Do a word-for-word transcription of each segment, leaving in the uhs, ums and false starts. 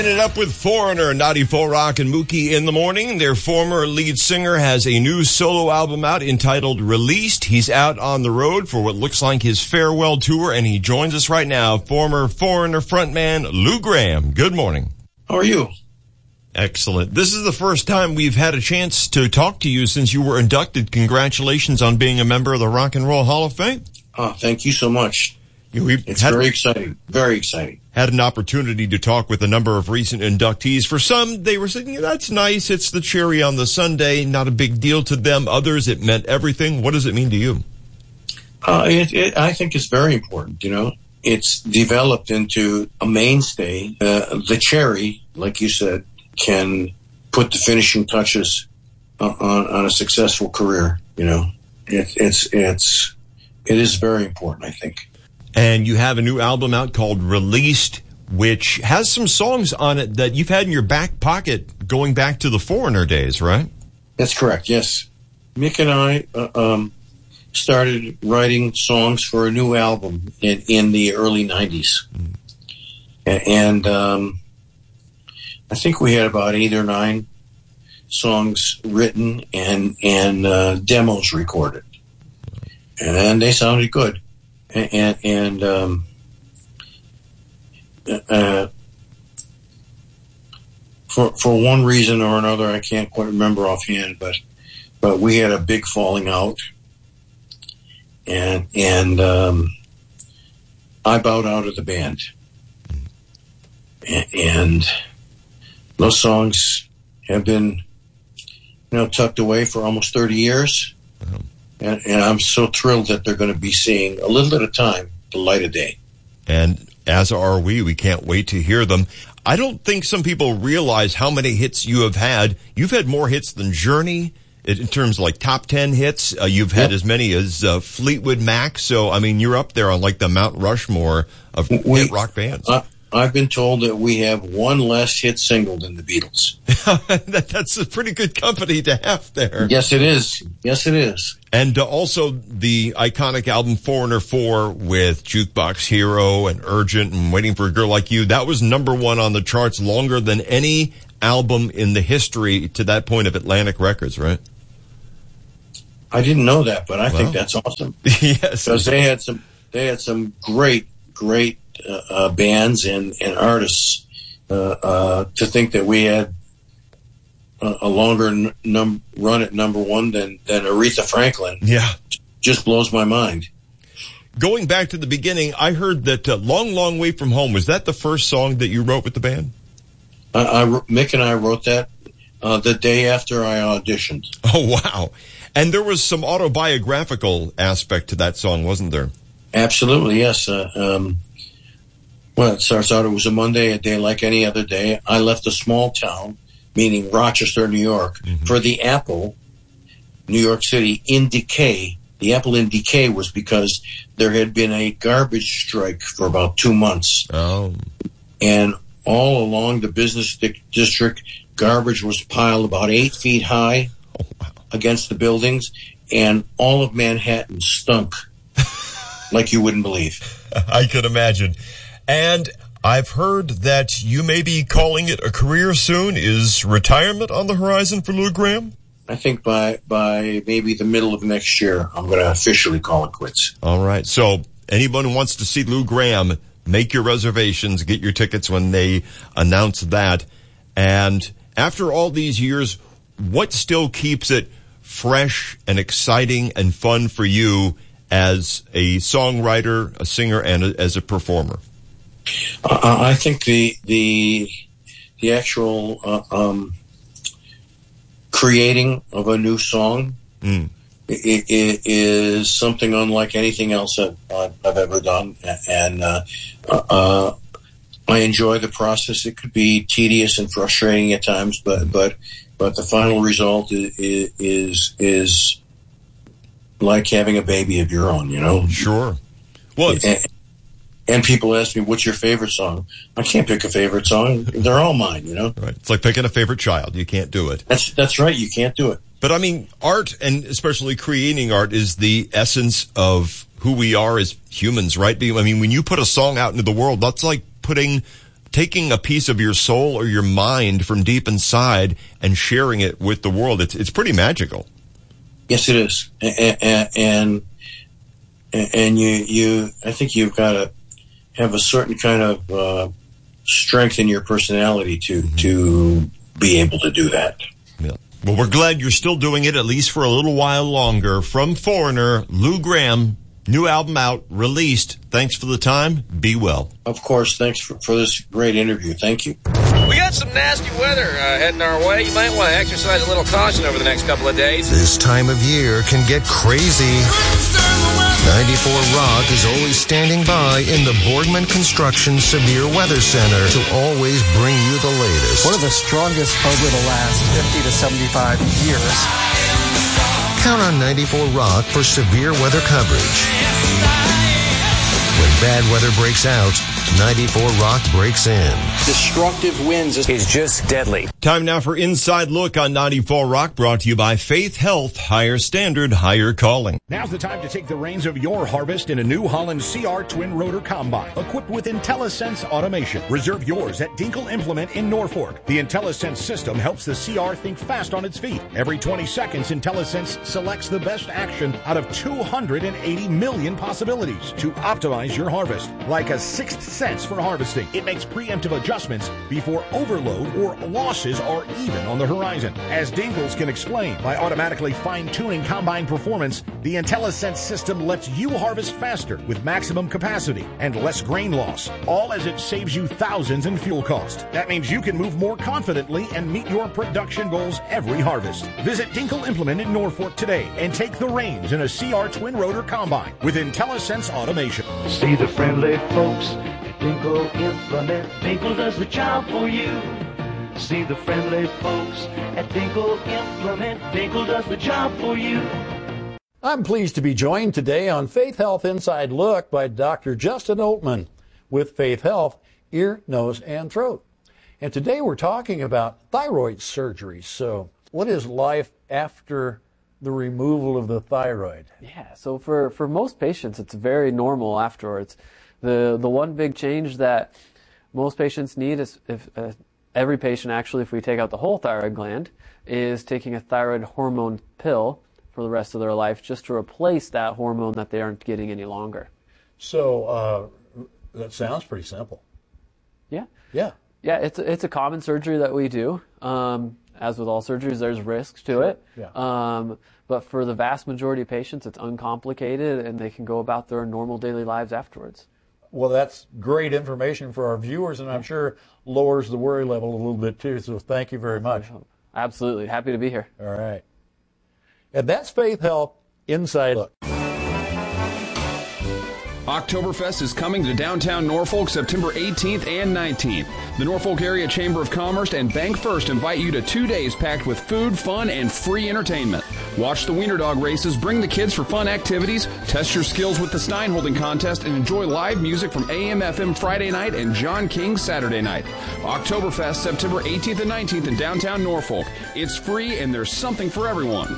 It up with Foreigner, ninety-four Rock and Mookie in the morning. Their former lead singer has a new solo album out entitled Released. He's out on the road for what looks like his farewell tour, and he joins us right now, former Foreigner frontman Lou Gramm. Good morning. How are you? Excellent. This is the first time we've had a chance to talk to you since you were inducted. Congratulations on being a member of the Rock and Roll Hall of Fame. Oh, thank you so much. We've it's had, very exciting. Very exciting. Had an opportunity to talk with a number of recent inductees. For some, they were saying, yeah, that's nice. It's the cherry on the sundae. Not a big deal to them. Others, it meant everything. What does it mean to you? Uh, it, it, I think it's very important, you know. It's developed into a mainstay. Uh, the cherry, like you said, can put the finishing touches on, on a successful career, you know. It, it's, it's, it is very important, I think. And you have a new album out called Released, which has some songs on it that you've had in your back pocket going back to the Foreigner days, right? That's correct, yes. Mick and I uh, um, started writing songs for a new album in, in the early nineties. Mm. And um, I think we had about eight or nine songs written and, and uh, demos recorded. And they sounded good. And, and um, uh, for for one reason or another, I can't quite remember offhand, but but we had a big falling out, and and um, I bowed out of the band, and, and those songs have been, you know, tucked away for almost thirty years. Wow. And, and I'm so thrilled that they're going to be seeing a little at a time the light of day. And as are we. We can't wait to hear them. I don't think some people realize how many hits you have had. You've had more hits than Journey in terms of like top ten hits. Uh, you've had yep. as many as uh, Fleetwood Mac. So, I mean, you're up there on like the Mount Rushmore of we, hit rock bands. Uh, I've been told that we have one less hit single than the Beatles. that, that's a pretty good company to have there. Yes, it is. Yes, it is. And uh, also the iconic album Foreigner four with Jukebox Hero and Urgent and Waiting for a Girl Like You. That was number one on the charts longer than any album in the history to that point of Atlantic Records, right? I didn't know that, but I well, think that's awesome. Yes. Because they had some, they had some great, great uh, uh, bands and, and artists. Uh, uh, to think that we had a longer n- num- run at number one than, than Aretha Franklin. Yeah. Just blows my mind. Going back to the beginning, I heard that uh, Long, Long Way From Home, was that the first song that you wrote with the band? I, I, Mick and I wrote that uh, the day after I auditioned. Oh, wow. And there was some autobiographical aspect to that song, wasn't there? Absolutely, yes. Uh, um, well, it starts out, it was a Monday, a day like any other day. I left a small town, meaning Rochester, New York, mm-hmm. for the Apple, New York City, in decay. The Apple in decay was because there had been a garbage strike for about two months. Oh. And all along the business di- district, garbage was piled about eight feet high oh, wow. against the buildings, and all of Manhattan stunk like you wouldn't believe. I can imagine. And I've heard that you may be calling it a career soon. Is retirement on the horizon for Lou Gramm? I think by by maybe the middle of next year, I'm going to officially call it quits. All right. So anyone who wants to see Lou Gramm, make your reservations, get your tickets when they announce that. And after all these years, what still keeps it fresh and exciting and fun for you as a songwriter, a singer, and a, as a performer? Uh, I think the the the actual uh, um, creating of a new song mm. it, it is something unlike anything else that I've, I've ever done, and uh, uh, I enjoy the process. It could be tedious and frustrating at times, but but but the final result is is, is like having a baby of your own. You know, sure. Well. And, And people ask me, what's your favorite song? I can't pick a favorite song. They're all mine, you know? Right. It's like picking a favorite child. You can't do it. That's that's right. You can't do it. But, I mean, art, and especially creating art, is the essence of who we are as humans, right? I mean, when you put a song out into the world, that's like putting taking a piece of your soul or your mind from deep inside and sharing it with the world. It's it's pretty magical. Yes, it is. And and, and you you I think you've got to have a certain kind of uh, strength in your personality to mm-hmm. to be able to do that. Yeah. Well, we're glad you're still doing it, at least for a little while longer. From Foreigner, Lou Gramm, new album out, released. Thanks for the time. Be well. Of course. Thanks for, for this great interview. Thank you. We got some nasty weather uh, heading our way. You might want to exercise a little caution over the next couple of days. This time of year can get crazy. ninety-four Rock is always standing by in the Boardman Construction Severe Weather Center to always bring you the latest. One of the strongest over the last fifty to seventy-five years. Count on ninety-four Rock for severe weather coverage. When bad weather breaks out, ninety-four Rock breaks in. Destructive winds is just deadly. Time now for Inside Look on ninety-four Rock, brought to you by Faith Health. Higher standard, higher calling. Now's the time to take the reins of your harvest in a New Holland C R Twin Rotor Combine, equipped with IntelliSense automation. Reserve yours at Dinkle Implement in Norfolk. The IntelliSense system helps the C R think fast on its feet. Every twenty seconds, IntelliSense selects the best action out of two hundred eighty million possibilities to optimize your harvest. Like a sixth sense for harvesting, it makes preemptive adjustments before overload or losses are even on the horizon. As Dinkles can explain, by automatically fine-tuning combine performance, the IntelliSense system lets you harvest faster with maximum capacity and less grain loss, all as it saves you thousands in fuel cost. That means you can move more confidently and meet your production goals every harvest. Visit Dinkle Implement in Norfolk today and take the reins in a C R Twin Rotor Combine with IntelliSense automation. See the friendly folks at Dinkle Implement. Dinkle does the job for you. See the friendly folks at Dinkle Implement. Dinkle does the job for you. I'm pleased to be joined today on Faith Health Inside Look by Doctor Justin Oltmann with Faith Health, Ear, Nose, and Throat. And today we're talking about thyroid surgery. So what is life after the removal of the thyroid? Yeah, so for, for most patients, it's very normal afterwards. The the one big change that most patients need is, if uh, every patient actually, if we take out the whole thyroid gland, is taking a thyroid hormone pill for the rest of their life just to replace that hormone that they aren't getting any longer. So uh, that sounds pretty simple. Yeah. Yeah. Yeah, it's a, it's a common surgery that we do. Um, as with all surgeries, there's risks to it. Yeah. Um, but for the vast majority of patients, it's uncomplicated, and they can go about their normal daily lives afterwards. Well, that's great information for our viewers, and I'm sure lowers the worry level a little bit too. So thank you very much. Absolutely. Happy to be here. All right. And that's Faith Health Inside Look. Oktoberfest is coming to downtown Norfolk September eighteenth and nineteenth. The Norfolk Area Chamber of Commerce and Bank First invite you to two days packed with food, fun, and free entertainment. Watch the Wiener Dog races, bring the kids for fun activities, test your skills with the Steinholding contest, and enjoy live music from A M F M Friday night and John King Saturday night. Oktoberfest September eighteenth and nineteenth in downtown Norfolk. It's free and there's something for everyone.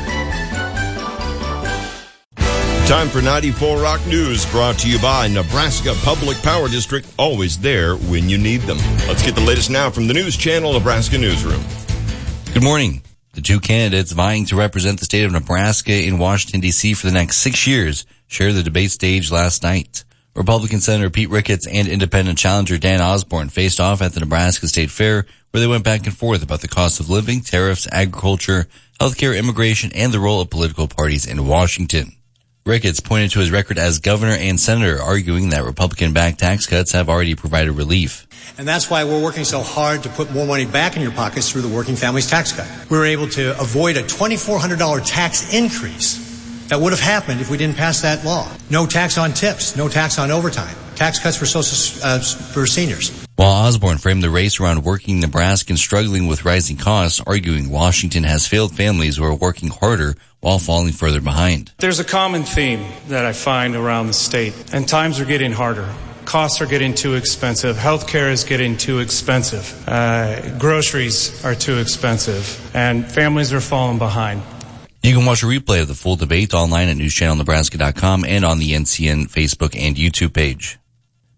Time for ninety-four Rock News, brought to you by Nebraska Public Power District, always there when you need them. Let's get the latest now from the News Channel Nebraska Newsroom. Good morning. The two candidates vying to represent the state of Nebraska in Washington, D C for the next six years shared the debate stage last night. Republican Senator Pete Ricketts and independent challenger Dan Osborne faced off at the Nebraska State Fair, where they went back and forth about the cost of living, tariffs, agriculture, healthcare, immigration, and the role of political parties in Washington. Ricketts pointed to his record as governor and senator, arguing that Republican-backed tax cuts have already provided relief. And that's why we're working so hard to put more money back in your pockets through the Working Families Tax Cut. We were able to avoid a twenty-four hundred dollars tax increase that would have happened if we didn't pass that law. No tax on tips, no tax on overtime, tax cuts for social uh, for seniors. While Osborne framed the race around working Nebraskans struggling with rising costs, arguing Washington has failed families who are working harder while falling further behind. There's a common theme that I find around the state, and times are getting harder. Costs are getting too expensive. Healthcare is getting too expensive. Uh, groceries are too expensive, and families are falling behind. You can watch a replay of the full debate online at news channel nebraska dot com and on the N C N Facebook and YouTube page.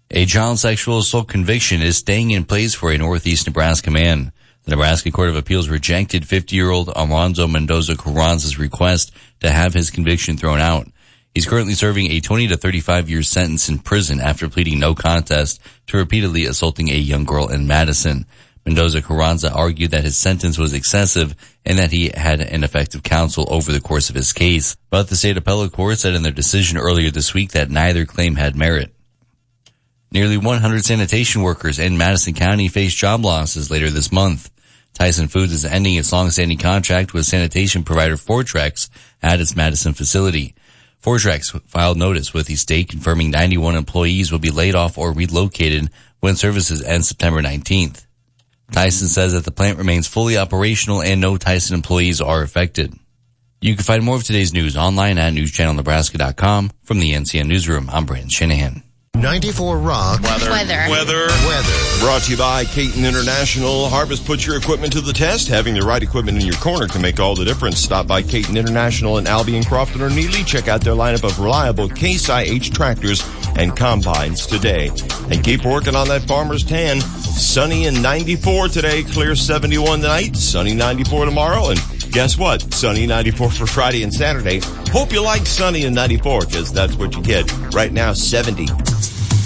A child sexual assault conviction is staying in place for a Northeast Nebraska man. The Nebraska Court of Appeals rejected fifty-year-old Alonzo Mendoza Carranza's request to have his conviction thrown out. He's currently serving a twenty to thirty-five year sentence in prison after pleading no contest to repeatedly assaulting a young girl in Madison. Mendoza Carranza argued that his sentence was excessive and that he had ineffective counsel over the course of his case. But the state appellate court said in their decision earlier this week that neither claim had merit. Nearly one hundred sanitation workers in Madison County face job losses later this month. Tyson Foods is ending its long-standing contract with sanitation provider Fortrex at its Madison facility. Fortrex filed notice with the state confirming ninety-one employees will be laid off or relocated when services end September nineteenth. Tyson says that the plant remains fully operational and no Tyson employees are affected. You can find more of today's news online at news channel nebraska dot com. From the N C N Newsroom, I'm Brandon Shanahan. ninety-four Rock. Weather. Weather. Weather. Weather. Brought to you by Caton International. Harvest puts your equipment to the test. Having the right equipment in your corner can make all the difference. Stop by Caton International in Albion, Crofton, or Neely. Check out their lineup of reliable Case I H tractors and combines today. And keep working on that farmer's tan. Sunny and ninety-four today. Clear seventy-one tonight. Sunny ninety-four tomorrow. And guess what? Sunny ninety-four for Friday and Saturday. Hope you like sunny and ninety-four because that's what you get. Right now, seventy.